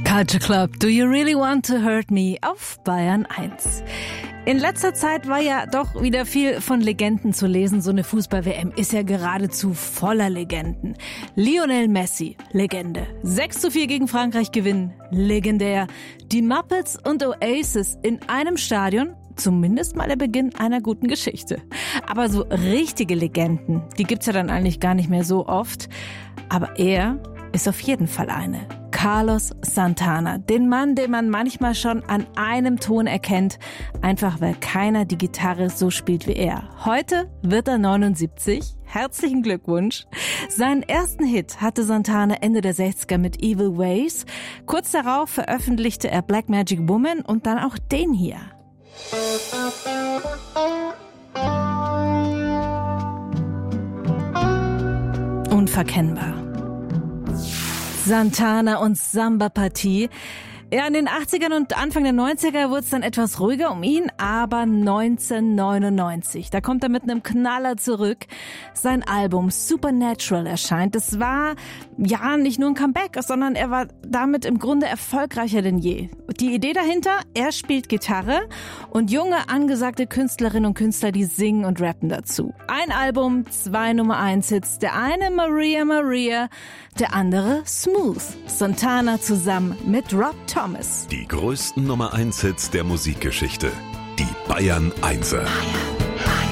Culture Club, Do You Really Want to Hurt Me auf Bayern 1. In letzter Zeit war ja doch wieder viel von Legenden zu lesen. So eine Fußball-WM ist ja geradezu voller Legenden. Lionel Messi, Legende. 6:4 gegen Frankreich gewinnen, legendär. Die Muppets und Oasis in einem Stadion, zumindest mal der Beginn einer guten Geschichte. Aber so richtige Legenden, die gibt's ja dann eigentlich gar nicht mehr so oft. Aber er ist auf jeden Fall eine. Carlos Santana, den Mann, den man manchmal schon an einem Ton erkennt, einfach weil keiner die Gitarre so spielt wie er. Heute wird er 79. Herzlichen Glückwunsch. Seinen ersten Hit hatte Santana Ende der 60er mit Evil Ways. Kurz darauf veröffentlichte er Black Magic Woman und dann auch den hier. Unverkennbar. Santana und Samba-Partie. Ja, in den 80ern und Anfang der 90er wurde es dann etwas ruhiger um ihn, aber 1999, da kommt er mit einem Knaller zurück. Sein Album Supernatural erscheint. Das war ja nicht nur ein Comeback, sondern er war damit im Grunde erfolgreicher denn je. Die Idee dahinter, er spielt Gitarre und junge, angesagte Künstlerinnen und Künstler, die singen und rappen dazu. Ein Album, 2 Nummer-1-Hits, der eine Maria Maria, der andere Smooth. Santana zusammen mit Rob Thomas. Die größten Nummer-1-Hits der Musikgeschichte. Die Bayern 1er.